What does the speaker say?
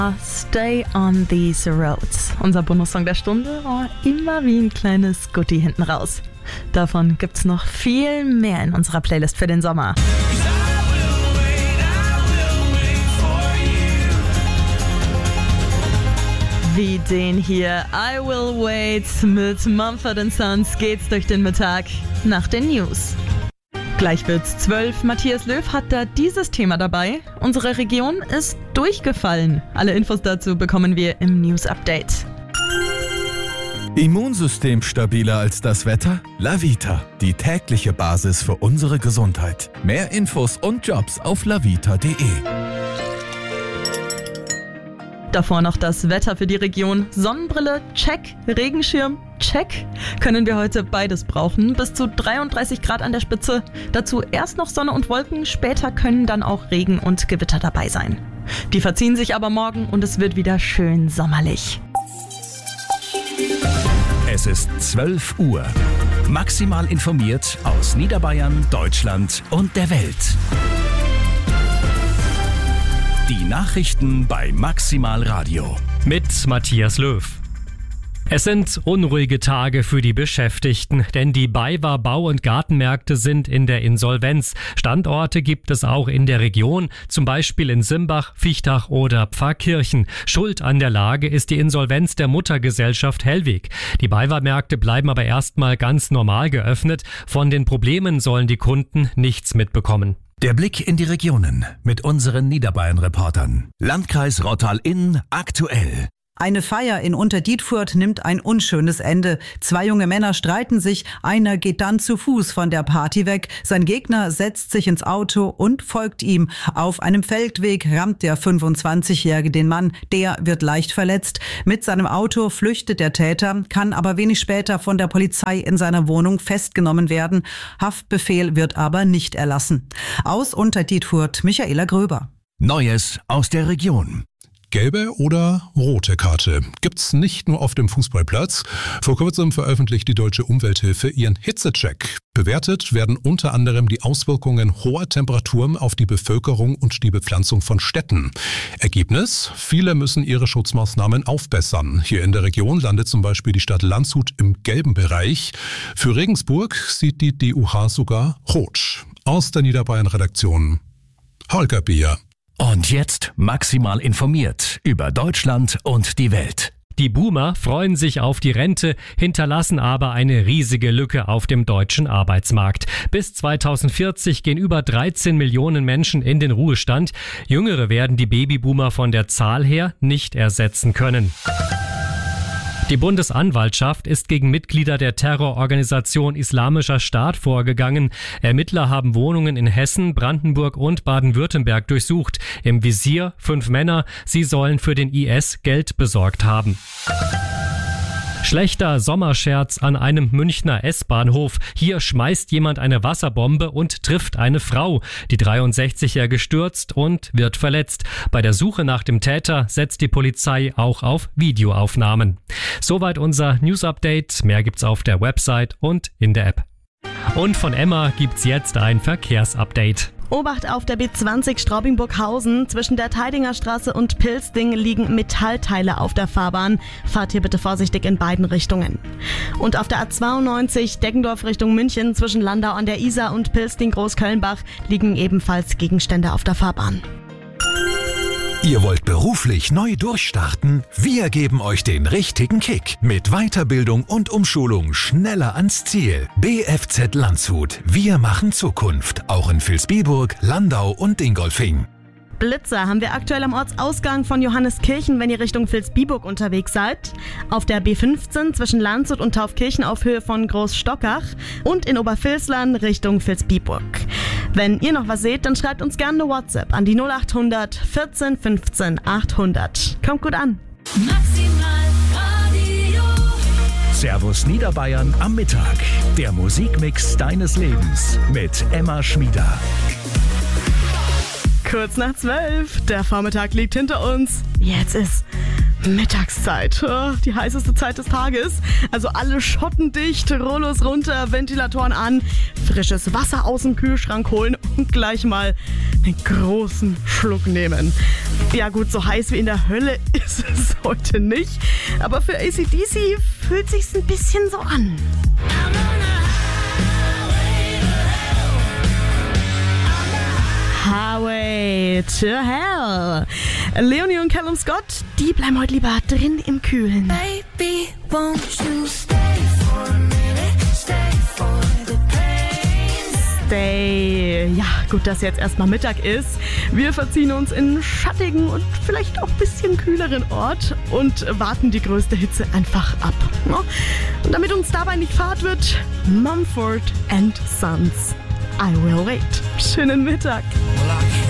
Stay on these roads. Unser Bonussong der Stunde, immer wie ein kleines Goodie hinten raus. Davon gibt's noch viel mehr in unserer Playlist für den Sommer. Wie den hier, I Will Wait mit Mumford & Sons geht's durch den Mittag nach den News. Gleich wird's 12. Matthias Löw hat da dieses Thema dabei. Unsere Region ist durchgefallen. Alle Infos dazu bekommen wir im News Update. Immunsystem stabiler als das Wetter? Lavita, die tägliche Basis für unsere Gesundheit. Mehr Infos und Jobs auf lavita.de. Davor noch das Wetter für die Region. Sonnenbrille, check. Regenschirm, check. Können wir heute beides brauchen. Bis zu 33 Grad an der Spitze. Dazu erst noch Sonne und Wolken. Später können dann auch Regen und Gewitter dabei sein. Die verziehen sich aber morgen und es wird wieder schön sommerlich. Es ist 12 Uhr. Maximal informiert aus Niederbayern, Deutschland und der Welt. Die Nachrichten bei Maximal Radio. Mit Matthias Löw. Es sind unruhige Tage für die Beschäftigten, denn die BayWa Bau- und Gartenmärkte sind in der Insolvenz. Standorte gibt es auch in der Region, zum Beispiel in Simbach, Viechtach oder Pfarrkirchen. Schuld an der Lage ist die Insolvenz der Muttergesellschaft Hellweg. Die BayWa-Märkte bleiben aber erstmal ganz normal geöffnet. Von den Problemen sollen die Kunden nichts mitbekommen. Der Blick in die Regionen mit unseren Niederbayern-Reportern. Landkreis Rottal-Inn aktuell. Eine Feier in Unterdietfurt nimmt ein unschönes Ende. 2 junge Männer streiten sich, einer geht dann zu Fuß von der Party weg. Sein Gegner setzt sich ins Auto und folgt ihm. Auf einem Feldweg rammt der 25-Jährige den Mann, der wird leicht verletzt. Mit seinem Auto flüchtet der Täter, kann aber wenig später von der Polizei in seiner Wohnung festgenommen werden. Haftbefehl wird aber nicht erlassen. Aus Unterdietfurt, Michaela Gröber. Neues aus der Region. Gelbe oder rote Karte gibt's nicht nur auf dem Fußballplatz. Vor kurzem veröffentlicht die Deutsche Umwelthilfe ihren Hitzecheck. Bewertet werden unter anderem die Auswirkungen hoher Temperaturen auf die Bevölkerung und die Bepflanzung von Städten. Ergebnis: Viele müssen ihre Schutzmaßnahmen aufbessern. Hier in der Region landet zum Beispiel die Stadt Landshut im gelben Bereich. Für Regensburg sieht die DUH sogar rot. Aus der Niederbayern-Redaktion Holger Bier. Und jetzt maximal informiert über Deutschland und die Welt. Die Boomer freuen sich auf die Rente, hinterlassen aber eine riesige Lücke auf dem deutschen Arbeitsmarkt. Bis 2040 gehen über 13 Millionen Menschen in den Ruhestand. Jüngere werden die Babyboomer von der Zahl her nicht ersetzen können. Die Bundesanwaltschaft ist gegen Mitglieder der Terrororganisation Islamischer Staat vorgegangen. Ermittler haben Wohnungen in Hessen, Brandenburg und Baden-Württemberg durchsucht. Im Visier 5 Männer. Sie sollen für den IS Geld besorgt haben. Schlechter Sommerscherz an einem Münchner S-Bahnhof. Hier schmeißt jemand eine Wasserbombe und trifft eine Frau. Die 63-Jährige stürzt und wird verletzt. Bei der Suche nach dem Täter setzt die Polizei auch auf Videoaufnahmen. Soweit unser News-Update. Mehr gibt's auf der Website und in der App. Und von Emma gibt's jetzt ein Verkehrsupdate. Obacht auf der B20 Straubing-Burghausen. Zwischen der Teidinger Straße und Pilsting liegen Metallteile auf der Fahrbahn. Fahrt hier bitte vorsichtig in beiden Richtungen. Und auf der A92 Deggendorf Richtung München zwischen Landau an der Isar und Pilsting-Großkölnbach liegen ebenfalls Gegenstände auf der Fahrbahn. Ihr wollt beruflich neu durchstarten? Wir geben euch den richtigen Kick. Mit Weiterbildung und Umschulung schneller ans Ziel. BFZ Landshut. Wir machen Zukunft. Auch in Vilsbiburg, Landau und Dingolfing. Blitzer haben wir aktuell am Ortsausgang von Johanneskirchen, wenn ihr Richtung Vilsbiburg unterwegs seid. Auf der B15 zwischen Landshut und Taufkirchen auf Höhe von Großstockach und in Obervilslern Richtung Vilsbiburg. Wenn ihr noch was seht, dann schreibt uns gerne eine WhatsApp an die 0800 14 15 800. Kommt gut an. Maximal Radio. Servus Niederbayern am Mittag. Der Musikmix deines Lebens mit Emma Schmieder. Kurz nach 12. Der Vormittag liegt hinter uns. Jetzt ist Mittagszeit. Die heißeste Zeit des Tages. Also alle schottendicht, Rollos runter, Ventilatoren an, frisches Wasser aus dem Kühlschrank holen und gleich mal einen großen Schluck nehmen. Ja gut, so heiß wie in der Hölle ist es heute nicht. Aber für AC/DC fühlt sich's ein bisschen so an. Highway to Hell. Leonie und Callum Scott, die bleiben heute lieber drin im Kühlen. Baby, won't you stay for a minute? Stay for the pain. Stay. Ja, gut, dass jetzt erstmal Mittag ist. Wir verziehen uns in einen schattigen und vielleicht auch ein bisschen kühleren Ort und warten die größte Hitze einfach ab. Und damit uns dabei nicht fad wird, Mumford & Sons. I will wait. Schönen Mittag. Well, I